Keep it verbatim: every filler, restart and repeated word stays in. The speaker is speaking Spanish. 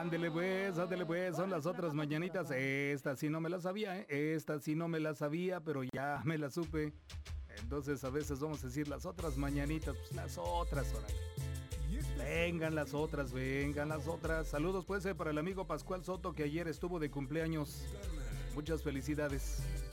Ándele pues, ándele pues, son las otras mañanitas. Esta sí no me la sabía, ¿eh? Esta sí no me la sabía, pero ya me la supe. Entonces a veces vamos a decir las otras mañanitas, pues las otras, órale. Vengan las otras, vengan las otras. Saludos puede ser para el amigo Pascual Soto que ayer estuvo de cumpleaños. Muchas felicidades.